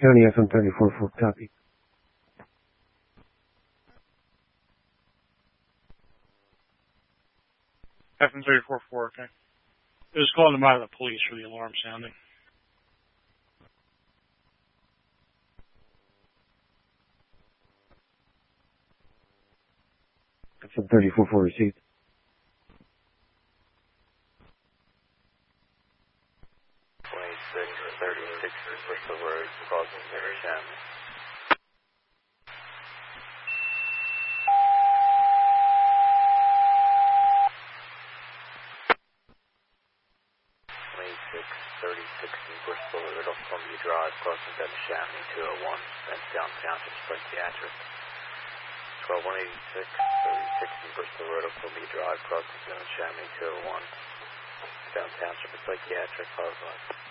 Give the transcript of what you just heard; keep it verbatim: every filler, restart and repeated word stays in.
County F M thirty-four four, copy. F M thirty-four four, okay. It was calling them out of the police for the alarm sounding. F M thirty-four four received. twenty-six thirty-six Bristol Road, crossing Center Shanley. twenty-six thirty-six Bristol Road, off Columbia Drive, crossing Center Shanley, two oh one, Benstown Township, Psychiatric. twelve one eighty-six thirty-six Bristol Road, off Columbia Drive, crossing Center Shanley, two oh one, Benstown Township, Psychiatric, five five.